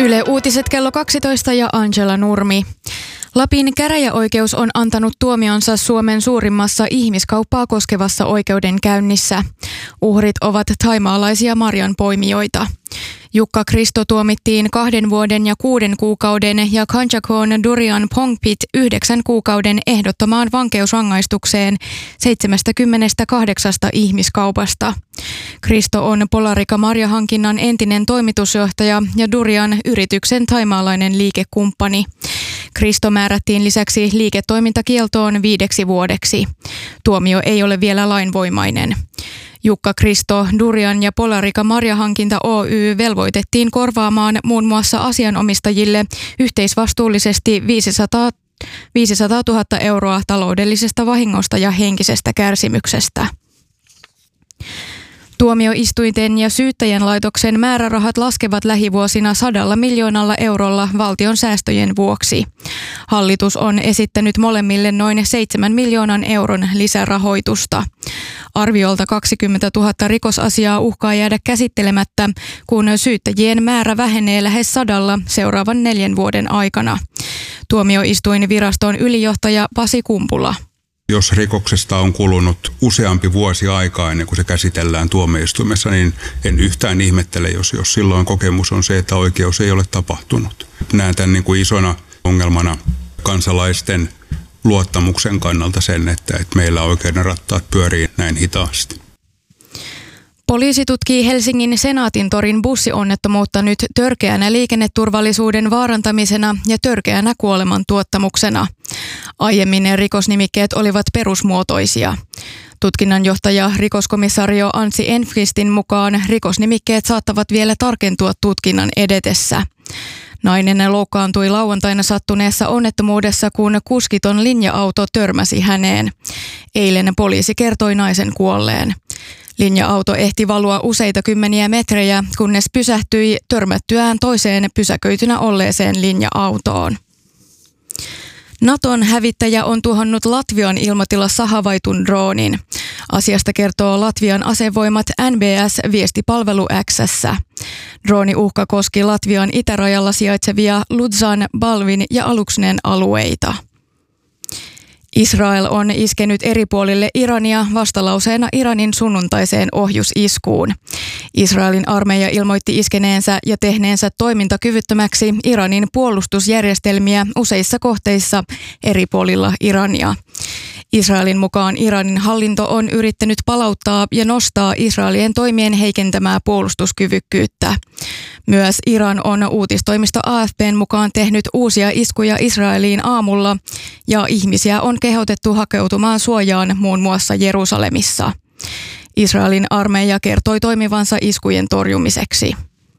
Yle Uutiset kello 12 ja Angela Nurmi. Lapin käräjäoikeus on antanut tuomionsa Suomen suurimmassa ihmiskauppaa koskevassa oikeudenkäynnissä. Uhrit ovat thaimaalaisia marjanpoimijoita. Jukka Kristo tuomittiin 2 vuoden ja 6 kuukauden ja Kanchakon Durian Pongpit 9 kuukauden ehdottomaan vankeusrangaistukseen 78 ihmiskaupasta. Kristo on Polarika marjahankinnan entinen toimitusjohtaja ja Durian yrityksen thaimaalainen liikekumppani. Kristo määrättiin lisäksi liiketoimintakieltoon 5 vuodeksi. Tuomio ei ole vielä lainvoimainen. Jukka Kristo, Durian ja Polarika marjahankinta Oy velvoitettiin korvaamaan muun muassa asianomistajille yhteisvastuullisesti 500 000 euroa taloudellisesta vahingosta ja henkisestä kärsimyksestä. Tuomioistuinten ja syyttäjän laitoksen määrärahat laskevat lähivuosina 100 miljoonalla eurolla valtion säästöjen vuoksi. Hallitus on esittänyt molemmille noin 7 miljoonan euron lisärahoitusta. Arviolta 20 000 rikosasiaa uhkaa jäädä käsittelemättä, kun syyttäjien määrä vähenee lähes 100 seuraavan 4 vuoden aikana. Tuomioistuinviraston ylijohtaja Pasi Kumpula. Jos rikoksesta on kulunut useampi vuosi aikaa ennen kuin se käsitellään tuomioistuimessa, niin en yhtään ihmettele, jos silloin kokemus on se, että oikeus ei ole tapahtunut. Näen tämän niin kuin isona ongelmana kansalaisten luottamuksen kannalta sen, että meillä oikeuden rattaat pyörii näin hitaasti. Poliisi tutkii Helsingin Senaatintorin bussionnettomuutta nyt törkeänä liikenneturvallisuuden vaarantamisena ja törkeänä kuolemantuottamuksena. Aiemmin rikosnimikkeet olivat perusmuotoisia. Tutkinnanjohtaja rikoskomissario Anssi Enqvistin mukaan rikosnimikkeet saattavat vielä tarkentua tutkinnan edetessä. Nainen loukkaantui lauantaina sattuneessa onnettomuudessa, kun kuskiton linja-auto törmäsi häneen. Eilen poliisi kertoi naisen kuolleen. Linja-auto ehti valua useita kymmeniä metrejä, kunnes pysähtyi törmättyään toiseen pysäköitynä olleeseen linja-autoon. Naton hävittäjä on tuhonnut Latvian ilmatilassa havaitun droonin. Asiasta kertoo Latvian asevoimat NBS-viestipalvelu X:ssä. Drooniuhka koski Latvian itärajalla sijaitsevia Ludzan, Balvin ja Aluksnen alueita. Israel on iskenyt eri puolille Irania vastalauseena Iranin sunnuntaiseen ohjusiskuun. Israelin armeija ilmoitti iskeneensä ja tehneensä toimintakyvyttömäksi Iranin puolustusjärjestelmiä useissa kohteissa eri puolilla Irania. Israelin mukaan Iranin hallinto on yrittänyt palauttaa ja nostaa Israelien toimien heikentämää puolustuskyvykkyyttä. Myös Iran on uutistoimisto AFP:n mukaan tehnyt uusia iskuja Israeliin aamulla ja ihmisiä on kehotettu hakeutumaan suojaan muun muassa Jerusalemissa. Israelin armeija kertoi toimivansa iskujen torjumiseksi.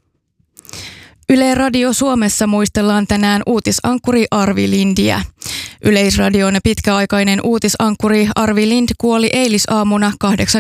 Yle Radio Suomessa muistellaan tänään uutisankkuri Arvi Lindiä. Yleisradion pitkäaikainen uutisankkuri Arvi Lind kuoli eilisaamuna